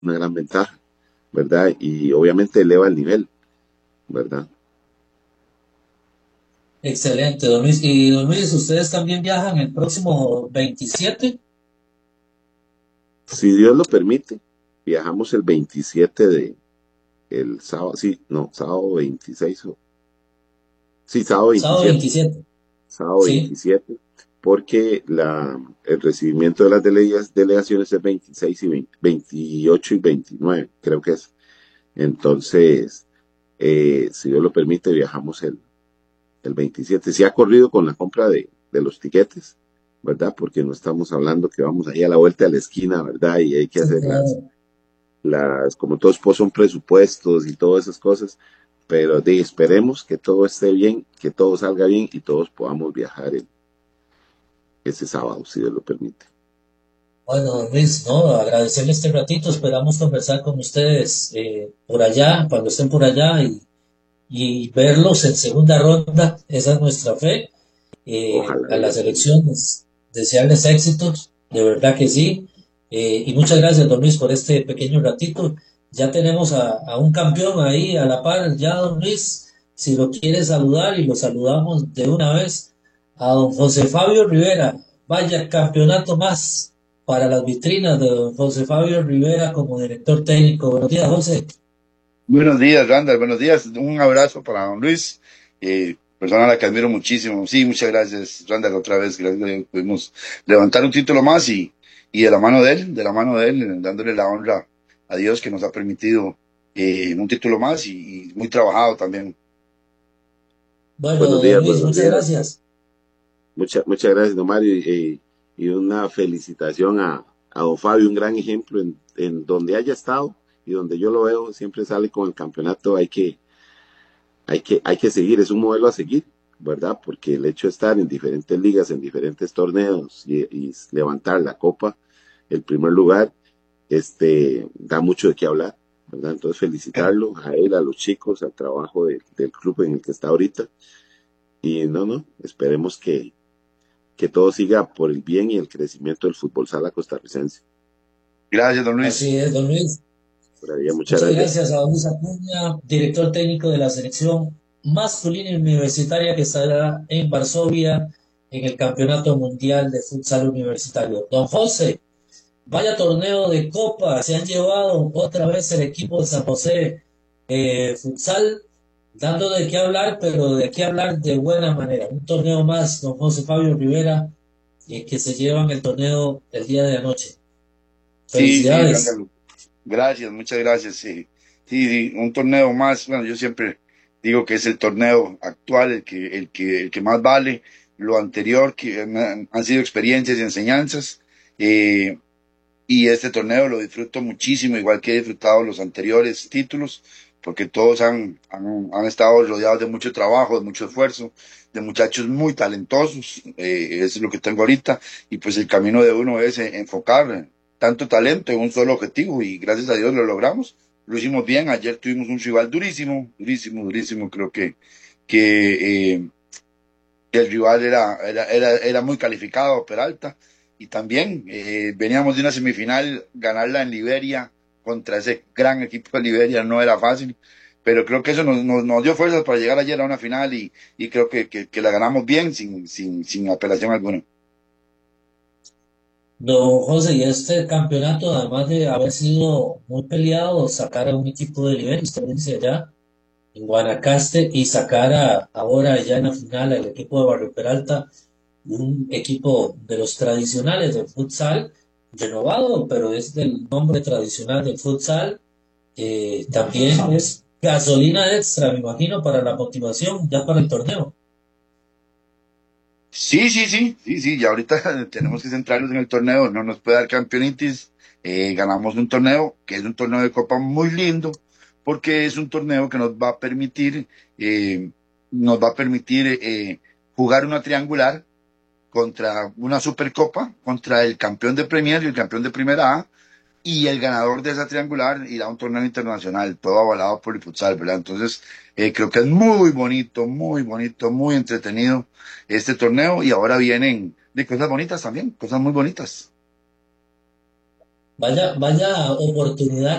una gran ventaja, ¿verdad? Y obviamente eleva el nivel, ¿verdad? Excelente, don Luis. Y don Luis, ¿ustedes también viajan el próximo 27? Si Dios lo permite, viajamos el 27 de, el sábado, sí, no, sábado 26, sí, sábado Sábado 27, 27. sábado Sí. 27, porque el recibimiento de las delegaciones es 26 y 20, 28 y 29, creo que es. Entonces, si Dios lo permite, viajamos el 27. Se ha corrido con la compra de los tiquetes, ¿verdad? Porque no estamos hablando que vamos ahí a la vuelta de la esquina, ¿verdad? Y hay que Sí, hacer claro. como todos pues son presupuestos y todas esas cosas, pero esperemos que todo esté bien, que todo salga bien y todos podamos viajar ese sábado, si Dios lo permite. Bueno, don Luis, no, agradecerle este ratito. Esperamos conversar con ustedes por allá, cuando estén por allá y verlos en segunda ronda. Esa es nuestra fe. Ojalá A las Dios quiera. elecciones, desearles éxitos, de verdad que sí. Y muchas gracias, don Luis, por este pequeño ratito. Ya tenemos a un campeón ahí a la par, ya, don Luis, si lo quiere saludar y lo saludamos de una vez a don José Fabio Rivera. Vaya campeonato más para las vitrinas de don José Fabio Rivera como director técnico. Buenos días, José. Buenos días, Randall. Buenos días. Un abrazo para don Luis, persona a la que admiro muchísimo. Sí, muchas gracias, Randall, otra vez. Gracias a Dios pudimos levantar un título más y de la mano de él, dándole la honra a Dios que nos ha permitido un título más y muy trabajado también. Bueno, don Luis, Buenos muchas días. gracias. Muchas gracias, don Mario, y una felicitación a don Fabio, un gran ejemplo en donde haya estado y donde yo lo veo, siempre sale con el campeonato, hay que seguir, es un modelo a seguir, ¿verdad? Porque el hecho de estar en diferentes ligas, en diferentes torneos y levantar la copa, el primer lugar, da mucho de qué hablar, ¿verdad? Entonces felicitarlo a él, a los chicos, al trabajo del club en el que está ahorita. Y no, esperemos que todo siga por el bien y el crecimiento del fútbol sala costarricense. Gracias, don Luis. Así es, don Luis. Por ahí, muchas Muchas gracias. gracias a Luis Acuña, director técnico de la selección masculina universitaria que estará en Varsovia en el Campeonato Mundial de Futsal Universitario. Don José, vaya torneo de Copa, se han llevado otra vez el equipo de San José Futsal, dando de qué hablar, pero de qué hablar de buena manera. Un torneo más, don José Fabio Rivera, que se llevan el torneo el día de anoche. Sí, sí, Felicidades. Randall. Gracias, muchas gracias. Sí, sí, sí, un torneo más. Bueno, yo siempre digo que es el torneo actual el que más vale. Lo anterior que han sido experiencias y enseñanzas. eh, y este torneo lo disfruto muchísimo, igual que he disfrutado los anteriores títulos, porque todos han estado rodeados de mucho trabajo, de mucho esfuerzo, de muchachos muy talentosos. Eso es lo que tengo ahorita. Y pues el camino de uno es enfocar tanto talento en un solo objetivo y gracias a Dios lo logramos. Lo hicimos bien. Ayer tuvimos un rival durísimo, durísimo, durísimo. Creo que el rival era muy calificado, Peralta, y también veníamos de una semifinal, ganarla en Liberia contra ese gran equipo de Liberia no era fácil, pero creo que eso nos dio fuerzas para llegar ayer a una final y creo que la ganamos bien, sin apelación alguna. Don José, y este campeonato, además de haber sido muy peleado, sacar a un equipo de nivel, usted dice allá en Guanacaste, y sacar ahora ya en la final al equipo de Barrio Peralta, un equipo de los tradicionales del futsal, renovado, pero es del nombre tradicional del futsal, también es gasolina extra, me imagino, para la motivación, ya para el torneo. Sí, sí, sí, sí, sí, ya ahorita tenemos que centrarnos en el torneo, no nos puede dar campeonitis. Ganamos un torneo que es un torneo de copa muy lindo, porque es un torneo que eh, nos va a permitir jugar una triangular contra una supercopa, contra el campeón de Premier y el campeón de Primera A, y el ganador de esa triangular irá a un torneo internacional, todo avalado por el futsal, ¿verdad? Entonces, creo que es muy bonito, muy entretenido este torneo y ahora vienen de cosas bonitas también, cosas muy bonitas. Vaya, vaya oportunidad